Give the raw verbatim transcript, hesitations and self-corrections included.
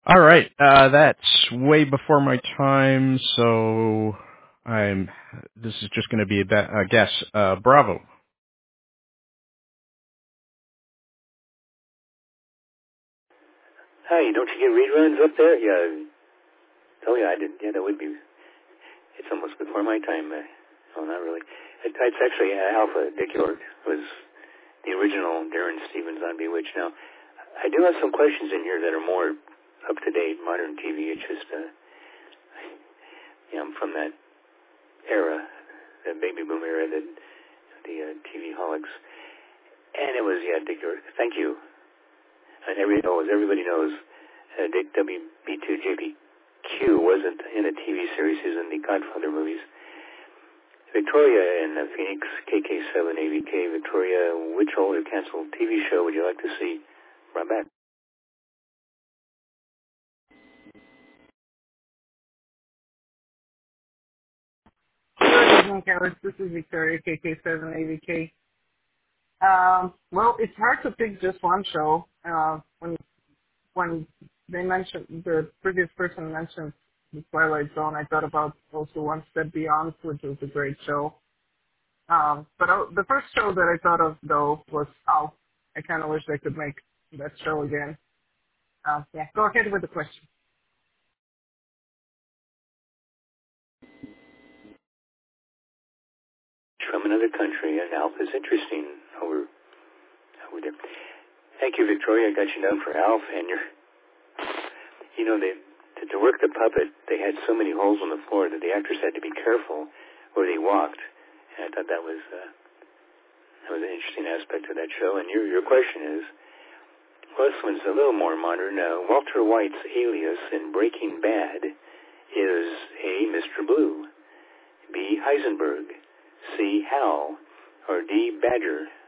All right, uh, that's way before my time, so I'm. This is just going to be a, be- a guess. Uh, Bravo. Hi, don't you get reruns up there? Yeah, oh yeah, I did. Yeah, that would be. It's almost before my time. Uh, oh, not really. It, it's actually uh, Alpha. Dick York was the original Darren Stevens on Bewitched. Now, I do have some questions in here that are more up to date, modern T V. It's just, uh, yeah, I'm from that era, the baby boom era, the the uh, T V holics, and it was yeah, Dick York. Thank you. And every oh, as everybody knows, uh, Dick W B two J P Q wasn't in a T V series. He was in the Godfather movies. Victoria in uh, Phoenix, K K seven A V K. Victoria, which old or canceled T V show would you like to see brought back? Good evening, Alex. This is Victoria, K K seven A V K. Um, well, it's hard to pick just one show. Uh, when when they mentioned, the previous person mentioned The Twilight Zone, I thought about also One Step Beyond, which was a great show. Um, but I, the first show that I thought of, though, was Alf. I kind of wish they could make that show again. Uh, yeah, go ahead with the question. From another country, and Alf is interesting over over there. Thank you, Victoria. I got you down for Alf, and you're, you know, they to, to work the puppet, they had so many holes on the floor that the actors had to be careful where they walked. And I thought that was uh, that was an interesting aspect of that show. And your your question is, well, this one's a little more modern. Uh, Walter White's alias in Breaking Bad is A, Mister Blue, B, Heisenberg, C, Hal, or D, Badger.